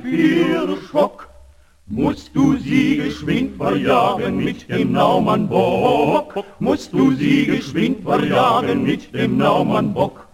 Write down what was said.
Pferdeschwock, musst du sie geschwind verjagen mit dem Naumann Bock, musst du sie geschwind verjagen mit dem Naumann Bock.